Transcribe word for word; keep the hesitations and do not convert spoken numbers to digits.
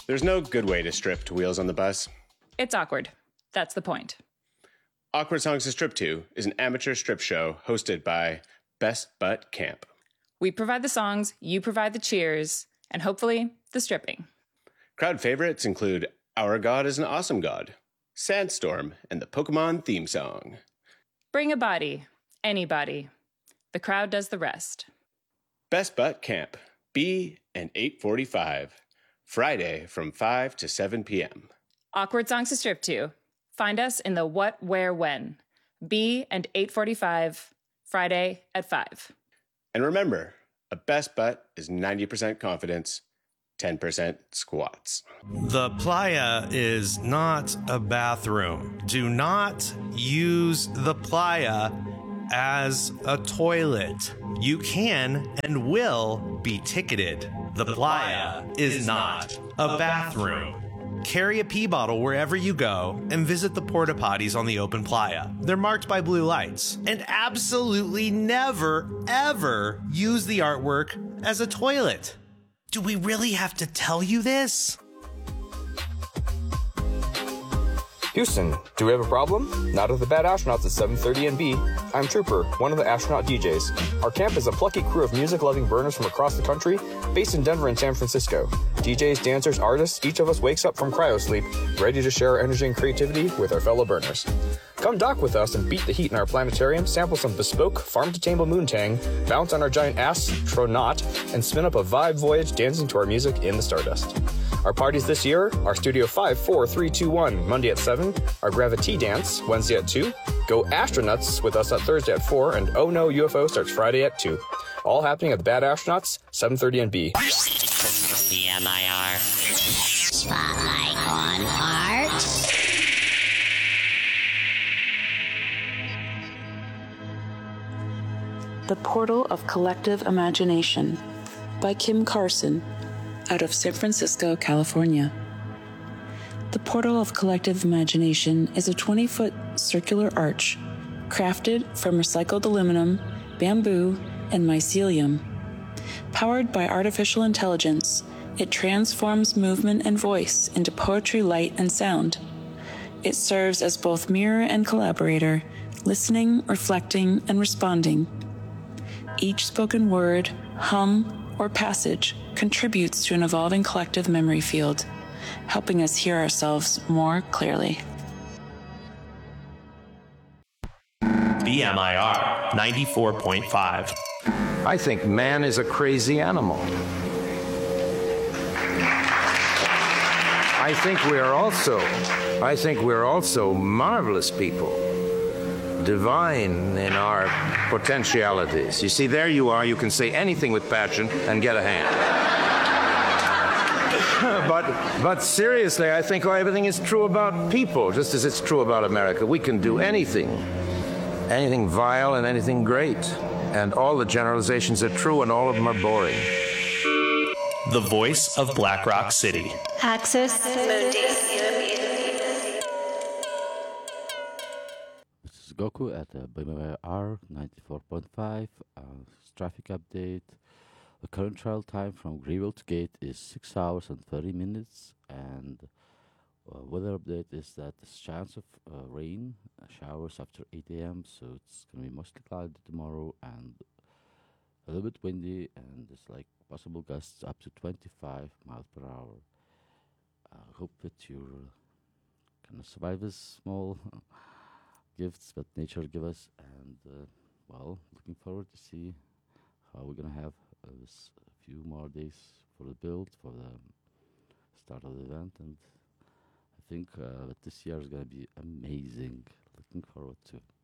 There's no good way to strip to Wheels on the Bus. It's awkward. That's the point. Awkward Songs to Strip To is an amateur strip show hosted by Best Butt Camp. We provide the songs, you provide the cheers, and hopefully the stripping. Crowd favorites include Our God is an Awesome God, Sandstorm, and the Pokemon theme song. Bring a body. Anybody. The crowd does the rest. Best Butt Camp, B and eight forty-five. Friday from five to seven p.m. Awkward Songs to Strip To. Find us in the What, Where, When. B and eight forty-five, Friday at five. And remember, a best butt is ninety percent confidence, ten percent squats. The playa is not a bathroom. Do not use the playa as a toilet. You can and will be ticketed. The playa is not a bathroom. Carry a pee bottle wherever you go and visit the porta potties on the open playa. They're marked by blue lights. And absolutely never, ever use the artwork as a toilet. Do we really have to tell you this? Houston, do we have a problem? Not of the Bad Astronauts at seven thirty and B. I'm Trooper, one of the astronaut D Js. Our camp is a plucky crew of music-loving burners from across the country, based in Denver and San Francisco. D Js, dancers, artists, each of us wakes up from cryosleep, ready to share our energy and creativity with our fellow burners. Come dock with us and beat the heat in our planetarium, sample some bespoke farm-to-table moontang, bounce on our giant astronaut, and spin up a vibe voyage dancing to our music in the stardust. Our parties this year are Studio five four three two one, Monday at seven, our Gravity Dance, Wednesday at two, Go Astronauts with us on Thursday at four, and Oh No U F O starts Friday at two. All happening at the Bad Astronauts, seven thirty and B. B M I R. Spotlight on Art. The Portal of Collective Imagination by Kim Carson, out of San Francisco, California. The Portal of Collective Imagination is a twenty-foot circular arch crafted from recycled aluminum, bamboo, and mycelium. Powered by artificial intelligence, it transforms movement and voice into poetry, light, and sound. It serves as both mirror and collaborator, listening, reflecting, and responding. Each spoken word, hum, or passage contributes to an evolving collective memory field, helping us hear ourselves more clearly. B M I R ninety-four point five. I think man is a crazy animal. I think we are also, I think we're also marvelous people, divine in our potentialities. You see, there you are, you can say anything with passion and get a hand. but, but seriously, I think everything is true about people, just as it's true about America. We can do anything, anything vile and anything great. And all the generalizations are true and all of them are boring. The voice of Black Rock City. Access Mundi. This is Goku at the B M R ninety-four point five. Uh, traffic update. The current travel time from Greenville to Gate is six hours and thirty minutes. And uh, weather update is that there's chance of uh, rain, uh, showers after eight a.m. So it's going to be mostly cloudy tomorrow and a little bit windy. And there's like possible gusts up to twenty-five miles per hour. I uh, hope that you're going to survive this small gifts that nature give us. And, uh, well, looking forward to see how we're going to have uh, this few more days for the build, for the start of the event. And I think uh, that this year is going to be amazing. Looking forward to it.